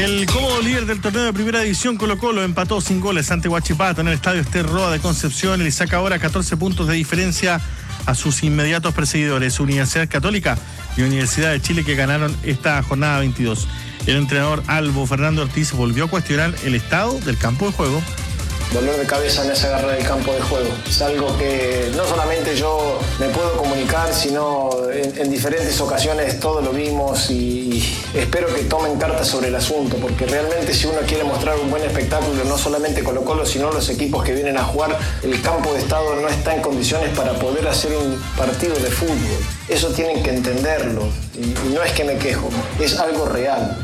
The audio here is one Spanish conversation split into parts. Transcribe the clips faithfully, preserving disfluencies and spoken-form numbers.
El cómodo líder del torneo de primera división, Colo-Colo, empató sin goles ante Huachipato en el estadio Ester Roa de Concepción y le saca ahora catorce puntos de diferencia a sus inmediatos perseguidores, Universidad Católica y Universidad de Chile, que ganaron esta jornada veintidós. El entrenador Albo Fernando Ortiz volvió a cuestionar el estado del campo de juego. Dolor de cabeza en esa guerra del campo de juego. Es algo que no solamente yo me puedo comunicar, sino en, en diferentes ocasiones todos lo vimos y, y espero que tomen cartas sobre el asunto, porque realmente si uno quiere mostrar un buen espectáculo, no solamente Colo-Colo, sino los equipos que vienen a jugar, el campo de estado no está en condiciones para poder hacer un partido de fútbol. Eso tienen que entenderlo y, y no es que me quejo, es algo real.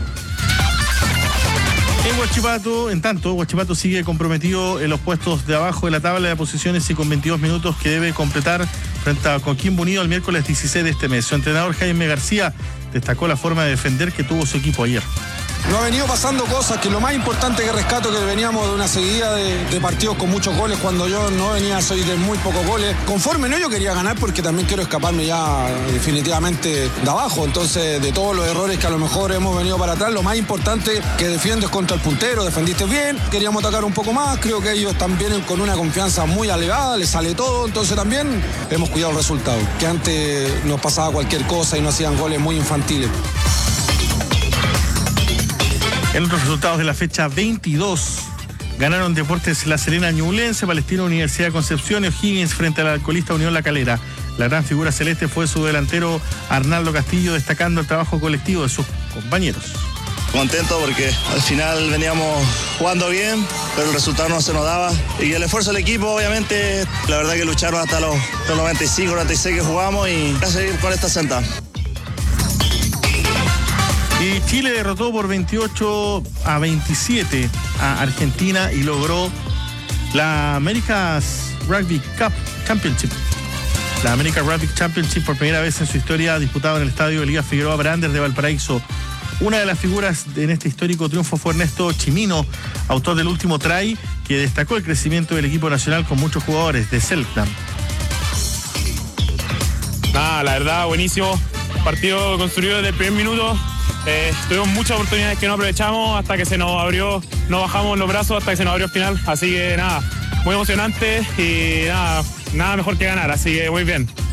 En Huachipato, en tanto, Huachipato sigue comprometido en los puestos de abajo de la tabla de posiciones y con veintidós minutos que debe completar frente a Coquimbo Unido el miércoles dieciséis de este mes. Su entrenador Jaime García destacó la forma de defender que tuvo su equipo ayer. Nos ha venido pasando cosas que lo más importante que rescato que veníamos de una seguida de, de partidos con muchos goles, cuando yo no venía, soy de muy pocos goles. Conforme no, yo quería ganar porque también quiero escaparme ya definitivamente de abajo. Entonces, de todos los errores que a lo mejor hemos venido para atrás, lo más importante que defiendes contra el puntero, defendiste bien, queríamos atacar un poco más, creo que ellos también con una confianza muy elevada, les sale todo, entonces también hemos cuidado el resultado, que antes nos pasaba cualquier cosa y nos hacían goles muy infantiles. En otros resultados de la fecha veintidós, ganaron Deportes La Serena Ñublense, Palestino Universidad de Concepción y O'Higgins frente al alcoholista Unión La Calera. La gran figura celeste fue su delantero Arnaldo Castillo, destacando el trabajo colectivo de sus compañeros. Contento porque al final veníamos jugando bien, pero el resultado no se nos daba. Y el esfuerzo del equipo, obviamente, la verdad que lucharon hasta los, los noventa y cinco, noventa y seis que jugamos y a seguir con esta senda. Y Chile derrotó por veintiocho a veintisiete a Argentina y logró la America's Rugby Cup Championship. La American Rugby Championship por primera vez en su historia disputado en el estadio Elías Figueroa Brandes de Valparaíso. Una de las figuras en este histórico triunfo fue Ernesto Chimino, autor del último try, que destacó el crecimiento del equipo nacional con muchos jugadores de Selknam. Nada, la verdad, buenísimo. Partido construido desde el primer minuto. Eh, tuvimos muchas oportunidades que no aprovechamos hasta que se nos abrió, no bajamos los brazos hasta que se nos abrió el final. Así que nada, muy emocionante y nada, nada mejor que ganar, así que muy bien.